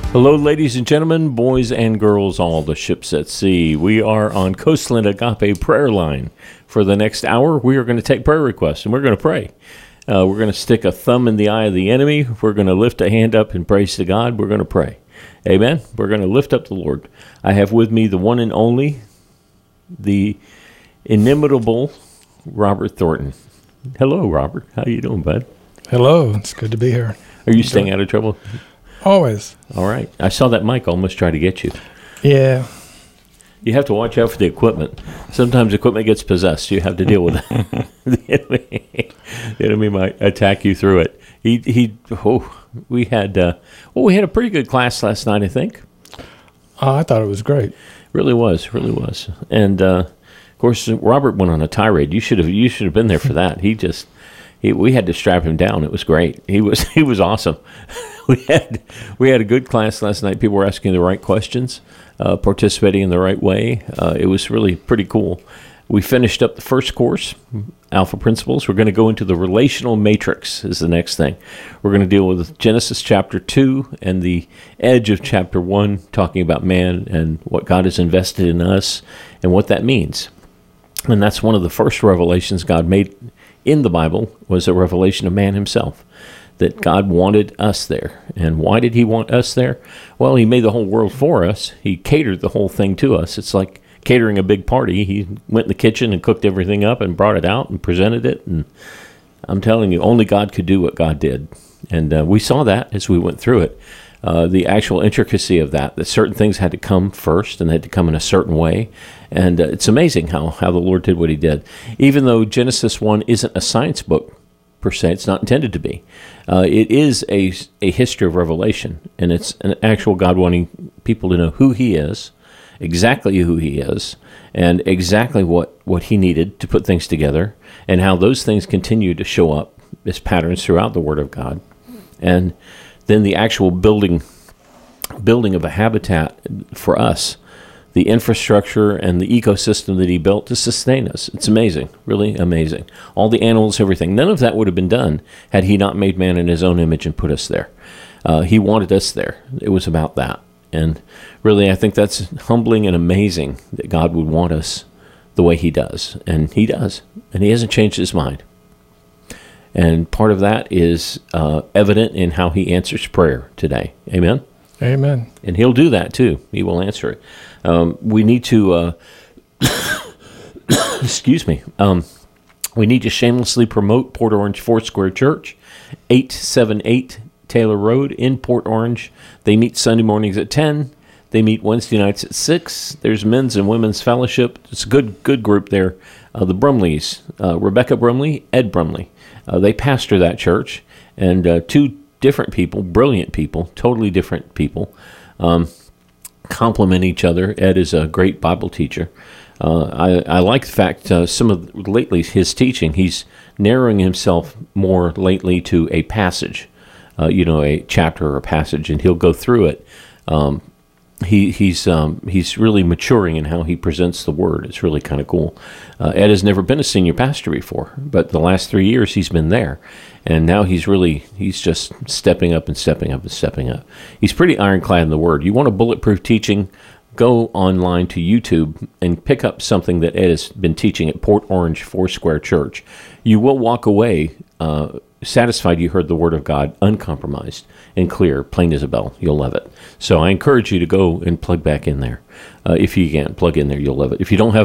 Hello, ladies and gentlemen, boys and girls, all the ships at sea. We are on Coastland Agape Prayer Line. For the next hour, we are going to take prayer requests, and we're going to pray. We're going to stick a thumb in the eye of the enemy. We're going to lift a hand up in praise to God. We're going to pray. Amen? We're going to lift up the Lord. I have with me the one and only, the inimitable Robert Thornton. Hello, Robert. How you doing, bud? Hello. It's good to be here. Are you staying out of trouble? Always. All right. I saw that mic almost try to get you. Yeah. You have to watch out for the equipment. Sometimes equipment gets possessed. You have to deal with it. The enemy might attack you through it. We had a pretty good class last night, I think. I thought it was great. Really was. And of course, Robert went on a tirade. You should have been there for that. We had to strap him down. It was great. He was awesome. We had a good class last night. People were asking the right questions, participating in the right way. It was really pretty cool. We finished up the first course, Alpha Principles. We're going to go into the relational matrix is the next thing. We're going to deal with Genesis chapter 2 and the edge of chapter 1, talking about man and what God has invested in us and what that means. And that's one of the first revelations God made in the Bible, was a revelation of man himself, that God wanted us there. And why did he want us there? Well, he made the whole world for us. He catered the whole thing to us. It's like catering a big party. He went in the kitchen and cooked everything up and brought it out and presented it. And I'm telling you, only God could do what God did. And we saw that as we went through it. The actual intricacy of that certain things had to come first and they had to come in a certain way. And it's amazing how the Lord did what he did. Even though Genesis 1 isn't a science book, per se, it's not intended to be. It is a history of revelation, and it's an actual God wanting people to know who he is, exactly who he is, and exactly what he needed to put things together, and how those things continue to show up as patterns throughout the Word of God. And then the actual building of a habitat for us, the infrastructure and the ecosystem that he built to sustain us. It's amazing, really amazing. All the animals, everything. None of that would have been done had he not made man in his own image and put us there. He wanted us there. It was about that. And really, I think that's humbling and amazing that God would want us the way he does. And he does. And he hasn't changed his mind. And part of that is evident in how he answers prayer today. Amen? Amen. And he'll do that too. He will answer it. We need to, excuse me, we need to shamelessly promote Port Orange Foursquare Church, 878 Taylor Road in Port Orange. They meet Sunday mornings at 10. They meet Wednesday nights at 6. There's men's and women's fellowship. It's a good group there. The Brumleys, Rebecca Brumley, Ed Brumley, they pastor that church. And two different people, brilliant people, totally different people, complement each other. Ed is a great Bible teacher. I like the fact lately his teaching, he's narrowing himself more lately to a passage, a chapter or a passage, and he'll go through it. He's really maturing in how he presents the word. It's really kind of cool. Ed has never been a senior pastor before, but the last 3 years he's been there. And now he's just stepping up and stepping up and stepping up. He's pretty ironclad in the word. You want a bulletproof teaching, go online to YouTube and pick up something that Ed has been teaching at Port Orange Foursquare Church. You will walk away satisfied you heard the word of God, uncompromised and clear, plain as a bell. You'll love it. So I encourage you to go and plug back in there. If you can, plug in there. You'll love it. If you don't have